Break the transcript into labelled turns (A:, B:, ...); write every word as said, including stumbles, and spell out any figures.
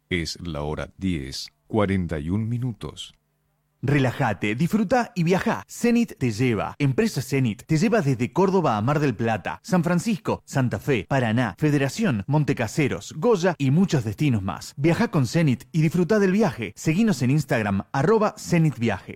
A: Es la hora diez, cuarenta y un minutos.
B: Relájate, disfruta y viaja. Zenit te lleva. Empresa Zenit te lleva desde Córdoba a Mar del Plata, San Francisco, Santa Fe, Paraná, Federación, Montecaseros, Goya y muchos destinos más. Viaja con Zenit y disfruta del viaje. Seguinos en Instagram, arroba Zenit Viaje.